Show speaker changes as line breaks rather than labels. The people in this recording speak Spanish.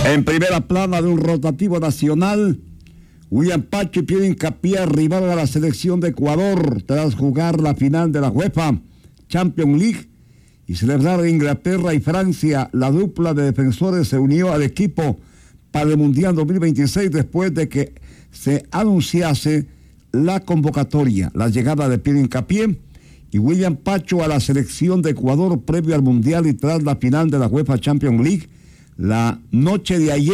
En primera plana de un rotativo nacional, William Pacho pide hincapié a rival a la selección de Ecuador tras jugar la final de la UEFA Champions League y celebrar en Inglaterra y Francia. La dupla de defensores se unió al equipo para el Mundial 2026 después de que se anunciase la convocatoria. La llegada de Pide Hincapié y William Pacho a la selección de Ecuador previo al Mundial y tras la final de la UEFA Champions League la noche de ayer.